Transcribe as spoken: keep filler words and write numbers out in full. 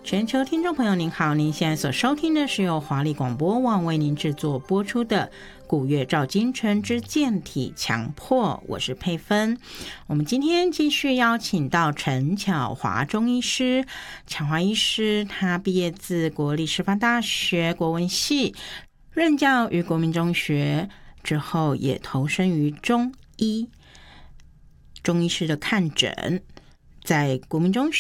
全球听众朋友您好，您现在所收听的是由华丽广播网为您制作播出的古月照今春之健体强迫，我是佩芬。我们今天继续邀请到陈巧华中医师。巧华医师他毕业自国立师范大学国文系，任教于国民中学，之后也投身于中医中医师的看诊。在国民中